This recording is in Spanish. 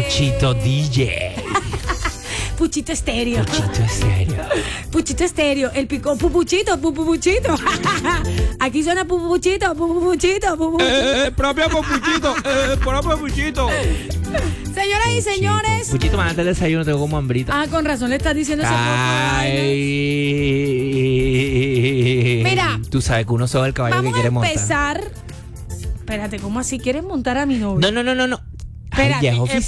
Puchito DJ. Puchito estéreo. Puchito estéreo. Puchito estéreo. El pico. Pupuchito. Aquí suena pupuchito. Propio Puchito. Propio Puchito. Señoras y señores. Puchito, mandate el desayuno, tengo como hambrita. Ah, con razón le estás diciendo ese poco de Ay. Mira. Tú sabes que uno sube el caballo que quiere montar. Vamos a empezar. Espérate, ¿cómo así quieres montar a mi novio? No. Espérate, Ay, ya es oficial.